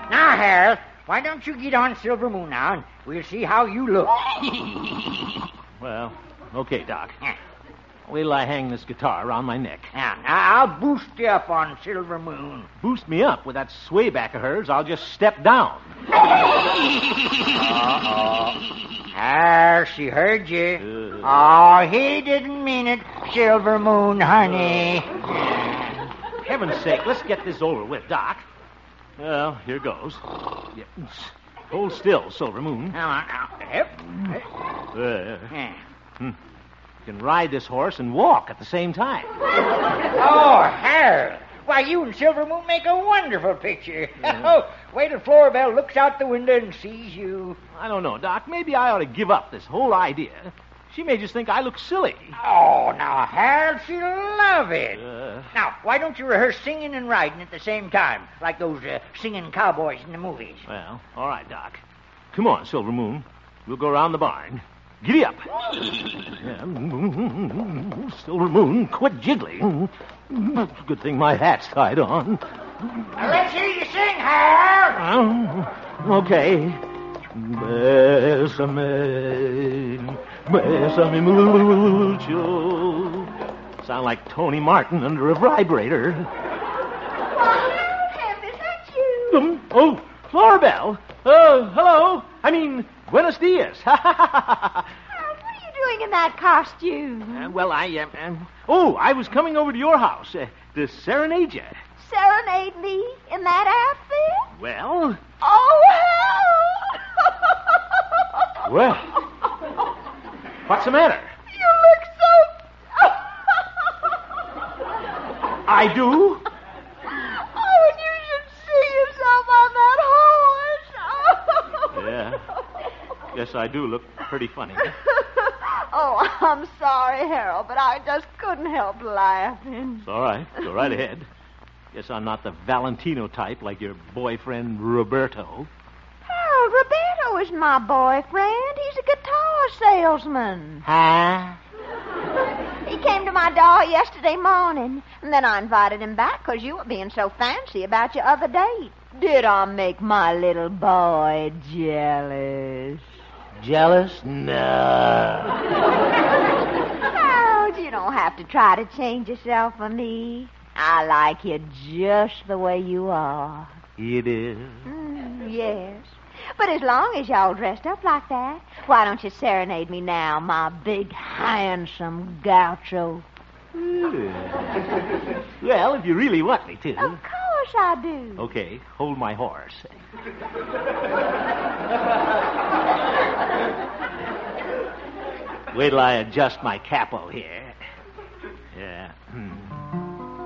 Now, Harold, why don't you get on Silver Moon now, and we'll see how you look. Well, okay, Doc. Wait till I hang this guitar around my neck. Now, I'll boost you up on Silver Moon. Boost me up with that sway back of hers. I'll just step down. She heard you. He didn't mean it, Silver Moon, honey. Heaven's sake, let's get this over with, Doc. Well, here goes. Hold still, Silver Moon. Now. Yep. You can ride this horse and walk at the same time. Oh, Harold. Why, you and Silver Moon make a wonderful picture. Wait till Floribel looks out the window and sees you. I don't know, Doc. Maybe I ought to give up this whole idea. She may just think I look silly. Oh, now, Harold, she'll love it. Now, why don't you rehearse singing and riding at the same time, like those singing cowboys in the movies? Well, all right, Doc. Come on, Silver Moon. We'll go around the barn. Giddy up. Silver Moon, quit jiggling. Good thing my hat's tied on. Now, let's hear you sing, Harold. Okay. Bésame mucho. Sound like Tony Martin under a vibrator. Pep, is that you? Floribel. Hello. I mean, buenos dias. What are you doing in that costume? I was coming over to your house to serenade you. Serenade me in that outfit? Well? Oh, hell! Well, what's the matter? You look so... I do? Oh, and you should see yourself on that horse. Yeah. Guess I do look pretty funny. Oh, I'm sorry, Harold, but I just couldn't help laughing. It's all right. Go right ahead. Guess I'm not the Valentino type like your boyfriend, Roberto. Harold, Roberto is my boyfriend. He's a guitar salesman. Huh? He came to my door yesterday morning, and then I invited him back because you were being so fancy about your other date. Did I make my little boy jealous? Jealous? No. Harold, you don't have to try to change yourself for me. I like you just the way you are. It is. Yes. But as long as y'all dressed up like that, why don't you serenade me now, my big, handsome gaucho? Well, if you really want me to. Of course I do. Okay, hold my horse. Wait till I adjust my capo here. Yeah.